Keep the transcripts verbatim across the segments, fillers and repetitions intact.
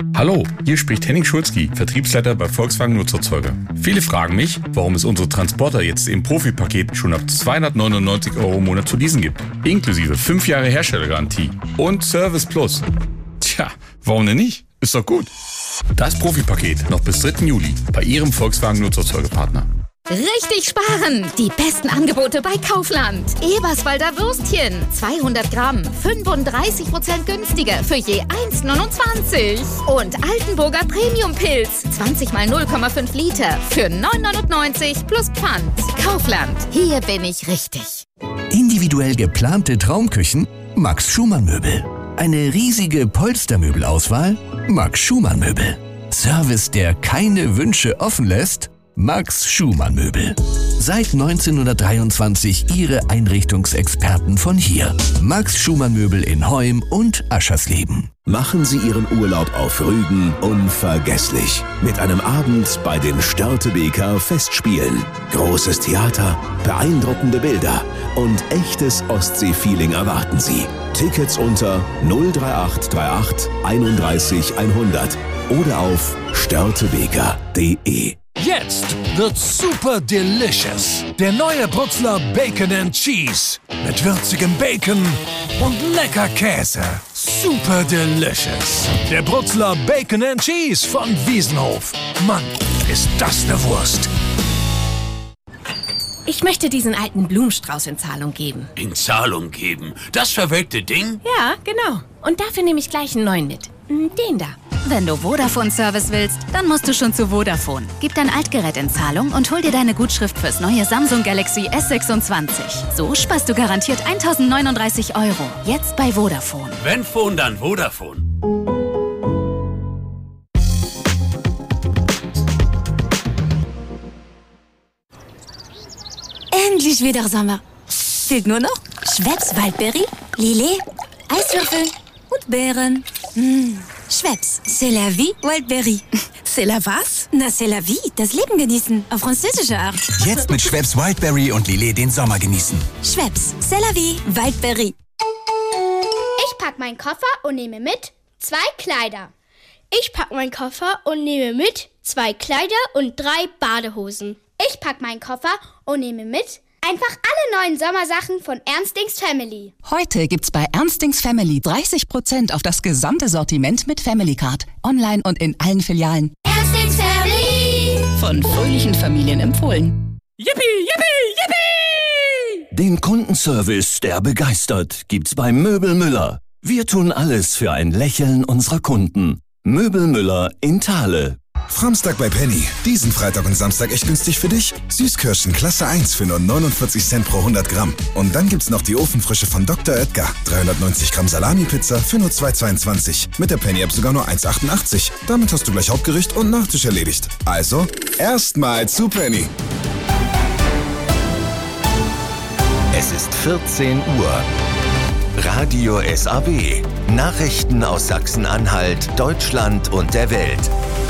Hallo, hier spricht Henning Schulzki, Vertriebsleiter bei Volkswagen Nutzerzeuger. Viele fragen mich, warum es unsere Transporter jetzt im Profi-Paket schon ab zweihundertneunundneunzig Euro im Monat zu leasen gibt. Inklusive fünf Jahre Herstellergarantie und Service Plus. Tja, warum denn nicht? Ist doch gut. Das Profi-Paket noch bis dritten Juli bei Ihrem Volkswagen Nutzerzeugerpartner. Richtig sparen! Die besten Angebote bei Kaufland. Eberswalder Würstchen, zweihundert Gramm, fünfunddreißig Prozent günstiger für je eins Komma neunundzwanzig. Und Altenburger Premium-Pilz, zwanzig mal null Komma fünf Liter für neun neunundneunzig plus Pfand. Kaufland, hier bin ich richtig. Individuell geplante Traumküchen? Max Schumann Möbel. Eine riesige Polstermöbelauswahl? Max Schumann Möbel. Service, der keine Wünsche offen lässt? Max Schumann Möbel. Seit neunzehnhundertdreiundzwanzig Ihre Einrichtungsexperten von hier. Max Schumann Möbel in Heum und Aschersleben. Machen Sie Ihren Urlaub auf Rügen unvergesslich. Mit einem Abend bei den Störtebeker Festspielen. Großes Theater, beeindruckende Bilder und echtes Ostsee-Feeling erwarten Sie. Tickets unter null drei acht drei acht einunddreißig hundert oder auf störtebeker punkt de. Jetzt wird's super delicious. Der neue Brutzler Bacon and Cheese. Mit würzigem Bacon und lecker Käse. Super delicious. Der Brutzler Bacon and Cheese von Wiesenhof. Mann, ist das eine Wurst. Ich möchte diesen alten Blumenstrauß in Zahlung geben. In Zahlung geben? Das verwelkte Ding? Ja, genau. Und dafür nehme ich gleich einen neuen mit. Den da. Wenn du Vodafone-Service willst, dann musst du schon zu Vodafone. Gib dein Altgerät in Zahlung und hol dir deine Gutschrift fürs neue Samsung Galaxy S sechsundzwanzig. So sparst du garantiert eintausendneununddreißig Euro. Jetzt bei Vodafone. Wenn Phone, dann Vodafone. Endlich wieder Sommer. Fehlt nur noch Schweppes Waldbeere, Lillet, Eiswürfel und Beeren. Mmh. Schweppes, c'est la vie, Wildberry. C'est la was? Na, c'est la vie, das Leben genießen, auf französische Art. Jetzt mit Schweppes Wildberry und Lillet den Sommer genießen. Schweppes, c'est la vie, Wildberry. Ich pack meinen Koffer und nehme mit zwei Kleider. Ich pack meinen Koffer und nehme mit zwei Kleider und drei Badehosen. Ich pack meinen Koffer und nehme mit einfach alle neuen Sommersachen von Ernstings Family. Heute gibt's bei Ernstings Family dreißig Prozent auf das gesamte Sortiment mit Family Card. Online und in allen Filialen. Ernstings Family! Von fröhlichen Familien empfohlen. Yippie, yippie, yippie! Den Kundenservice, der begeistert, gibt's bei Möbel Müller. Wir tun alles für ein Lächeln unserer Kunden. Möbel Müller in Thale. Framstag bei Penny. Diesen Freitag und Samstag echt günstig für dich. Süßkirschen Klasse eins für nur neunundvierzig Cent pro hundert Gramm. Und dann gibt's noch die Ofenfrische von Doktor Oetker. dreihundertneunzig Gramm Salami-Pizza für nur zwei Euro zweiundzwanzig. Mit der Penny-App sogar nur eins Euro achtundachtzig. Damit hast du gleich Hauptgericht und Nachtisch erledigt. Also, erstmal zu Penny. Es ist vierzehn Uhr. Radio S A B. Nachrichten aus Sachsen-Anhalt, Deutschland und der Welt.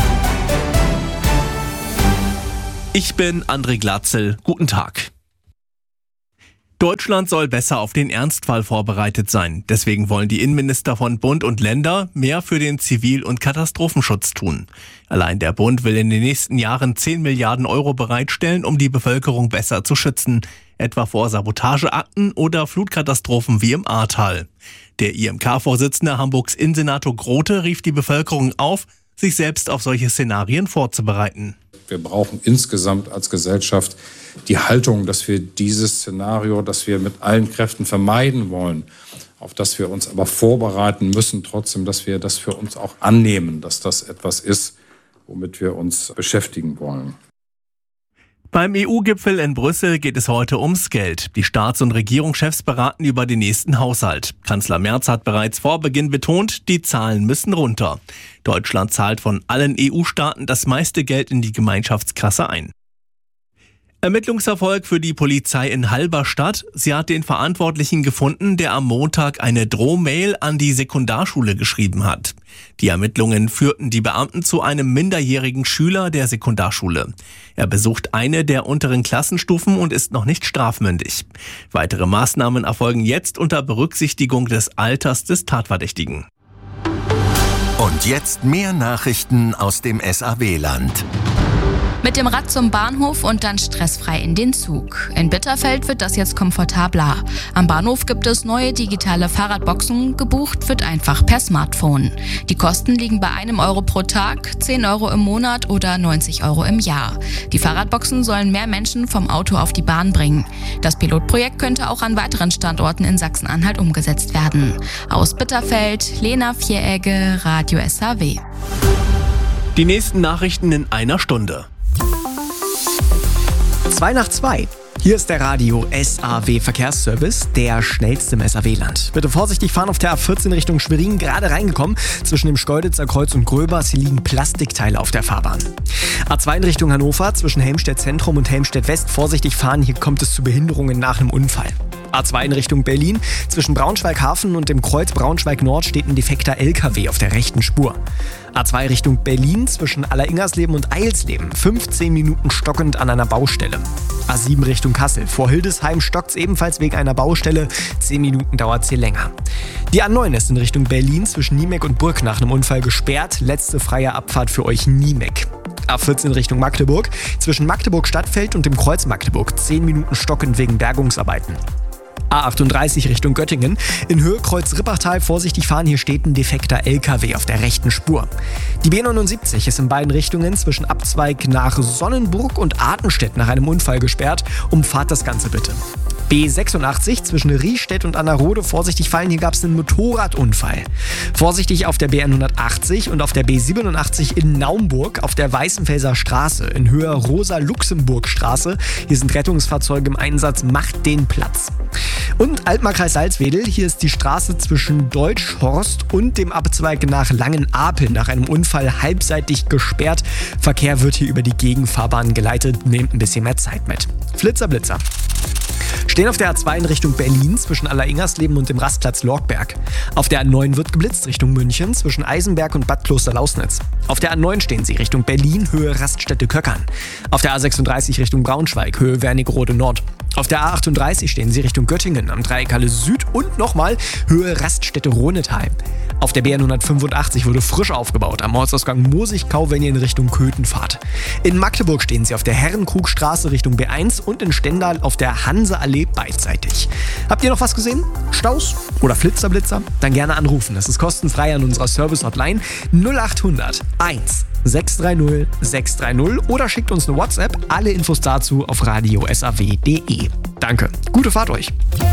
Ich bin André Glatzel. Guten Tag. Deutschland soll besser auf den Ernstfall vorbereitet sein. Deswegen wollen die Innenminister von Bund und Länder mehr für den Zivil- und Katastrophenschutz tun. Allein der Bund will in den nächsten Jahren zehn Milliarden Euro bereitstellen, um die Bevölkerung besser zu schützen. Etwa vor Sabotageakten oder Flutkatastrophen wie im Ahrtal. Der I M K-Vorsitzende Hamburgs Innensenator Grote rief die Bevölkerung auf, sich selbst auf solche Szenarien vorzubereiten. Wir brauchen insgesamt als Gesellschaft die Haltung, dass wir dieses Szenario, das wir mit allen Kräften vermeiden wollen, auf das wir uns aber vorbereiten müssen, trotzdem, dass wir das für uns auch annehmen, dass das etwas ist, womit wir uns beschäftigen wollen. Beim E U-Gipfel in Brüssel geht es heute ums Geld. Die Staats- und Regierungschefs beraten über den nächsten Haushalt. Kanzler Merz hat bereits vor Beginn betont, die Zahlen müssen runter. Deutschland zahlt von allen E U-Staaten das meiste Geld in die Gemeinschaftskasse ein. Ermittlungserfolg für die Polizei in Halberstadt. Sie hat den Verantwortlichen gefunden, der am Montag eine Drohmail an die Sekundarschule geschrieben hat. Die Ermittlungen führten die Beamten zu einem minderjährigen Schüler der Sekundarschule. Er besucht eine der unteren Klassenstufen und ist noch nicht strafmündig. Weitere Maßnahmen erfolgen jetzt unter Berücksichtigung des Alters des Tatverdächtigen. Und jetzt mehr Nachrichten aus dem S A W-Land. Mit dem Rad zum Bahnhof und dann stressfrei in den Zug. In Bitterfeld wird das jetzt komfortabler. Am Bahnhof gibt es neue digitale Fahrradboxen. Gebucht wird einfach per Smartphone. Die Kosten liegen bei einem Euro pro Tag, zehn Euro im Monat oder neunzig Euro im Jahr. Die Fahrradboxen sollen mehr Menschen vom Auto auf die Bahn bringen. Das Pilotprojekt könnte auch an weiteren Standorten in Sachsen-Anhalt umgesetzt werden. Aus Bitterfeld, Lena Vieregge, Radio S A W. Die nächsten Nachrichten in einer Stunde. Zwei nach zwei. Hier ist der Radio S A W Verkehrsservice, der schnellste im S A W-Land. Bitte vorsichtig fahren auf der A vierzehn Richtung Schwerin, gerade reingekommen. Zwischen dem Schkeuditzer Kreuz und Gröbers, hier liegen Plastikteile auf der Fahrbahn. A zwei in Richtung Hannover, zwischen Helmstedt Zentrum und Helmstedt West, vorsichtig fahren, hier kommt es zu Behinderungen nach einem Unfall. A zwei in Richtung Berlin, zwischen Braunschweig-Hafen und dem Kreuz Braunschweig-Nord steht ein defekter L K W auf der rechten Spur. A zwei Richtung Berlin, zwischen Alleringersleben und Eilsleben, fünfzehn Minuten stockend an einer Baustelle. A sieben Richtung Kassel, vor Hildesheim stockt's ebenfalls wegen einer Baustelle, zehn Minuten dauert's hier länger. Die A neun ist in Richtung Berlin, zwischen Niemek und Burg nach einem Unfall gesperrt, letzte freie Abfahrt für euch Niemek. A vierzehn Richtung Magdeburg, zwischen Magdeburg-Stadtfeld und dem Kreuz Magdeburg, zehn Minuten stockend wegen Bergungsarbeiten. A achtunddreißig Richtung Göttingen. In Höhe Kreuz Rippachtal vorsichtig fahren, hier steht ein defekter L K W auf der rechten Spur. Die B neunundsiebzig ist in beiden Richtungen zwischen Abzweig nach Sonnenburg und Artenstedt nach einem Unfall gesperrt. Umfahrt das Ganze bitte. B sechsundachtzig zwischen Riestedt und Annerode, vorsichtig fallen, hier gab es einen Motorradunfall. Vorsichtig auf der B hundertachtzig und auf der B siebenundachtzig in Naumburg auf der Weißenfelser Straße in Höhe Rosa-Luxemburg-Straße. Hier sind Rettungsfahrzeuge im Einsatz, macht den Platz. Und Altmark-Kreis Salzwedel, hier ist die Straße zwischen Deutschhorst und dem Abzweig nach Langenapel nach einem Unfall halbseitig gesperrt. Verkehr wird hier über die Gegenfahrbahn geleitet, nehmt ein bisschen mehr Zeit mit. Flitzer, Blitzer. Stehen auf der A zwei in Richtung Berlin zwischen Alleringersleben und dem Rastplatz Lorgberg. Auf der A neun wird geblitzt Richtung München zwischen Eisenberg und Bad Kloster-Lausnitz. Auf der A neun stehen sie Richtung Berlin, Höhe Raststätte-Köckern. Auf der A sechsunddreißig Richtung Braunschweig, Höhe Wernigerode Nord. Auf der A achtunddreißig stehen sie Richtung Göttingen am Dreieck Halle Süd und nochmal Höhe Raststätte Ronetal. Auf der B hundertfünfundachtzig wurde frisch aufgebaut am Ortsausgang Mosigkau, wenn ihr in Richtung Köthen fahrt. In Magdeburg stehen sie auf der Herrenkrugstraße Richtung B eins und in Stendal auf der Hanseallee beidseitig. Habt ihr noch was gesehen? Staus oder Flitzerblitzer? Dann gerne anrufen. Das ist kostenfrei an unserer Service-Hotline null achthundert eins sechs drei null sechs drei null oder schickt uns eine WhatsApp. Alle Infos dazu auf radio s a w punkt d e. Danke. Gute Fahrt euch.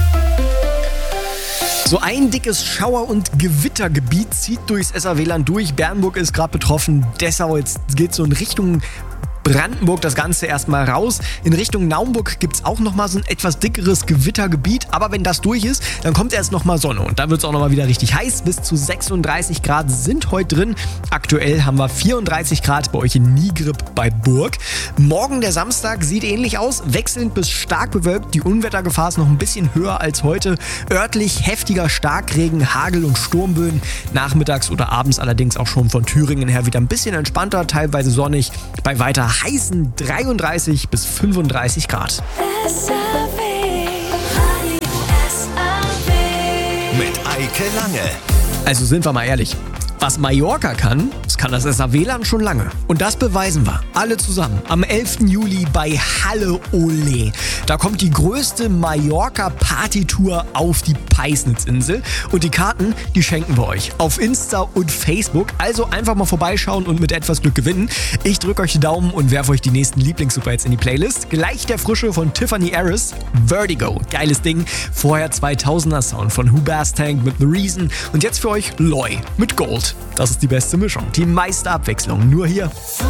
So ein dickes Schauer- und Gewittergebiet zieht durchs S A W-Land durch. Bernburg ist gerade betroffen. Dessau, jetzt geht so in Richtung Brandenburg das Ganze erstmal raus. In Richtung Naumburg gibt es auch nochmal so ein etwas dickeres Gewittergebiet. Aber wenn das durch ist, dann kommt erst nochmal Sonne. Und dann wird es auch nochmal wieder richtig heiß. Bis zu sechsunddreißig Grad sind heute drin. Aktuell haben wir vierunddreißig Grad bei euch in Nigrib bei Burg. Morgen, der Samstag, sieht ähnlich aus. Wechselnd bis stark bewölkt. Die Unwettergefahr ist noch ein bisschen höher als heute. Örtlich heftiger Starkregen, Hagel und Sturmböen. Nachmittags oder abends allerdings auch schon von Thüringen her wieder ein bisschen entspannter, teilweise sonnig. Bei weiter heißen dreiunddreißig bis fünfunddreißig Grad. Mit Eike Lange. Also sind wir mal ehrlich. Was Mallorca kann, das kann das S A W-Land schon lange. Und das beweisen wir alle zusammen am elften Juli bei Halle Ole. Da kommt die größte Mallorca-Partytour auf die Peisnitzinsel. Und die Karten, die schenken wir euch auf Insta und Facebook. Also einfach mal vorbeischauen und mit etwas Glück gewinnen. Ich drücke euch die Daumen und werfe euch die nächsten Lieblings-Superhits in die Playlist. Gleich der Frische von Tiffany Harris, Vertigo. Geiles Ding. Vorher zweitausender Sound von Hubas Tank mit The Reason. Und jetzt für euch Loy mit Gold. Das ist die beste Mischung, die meiste Abwechslung, nur hier.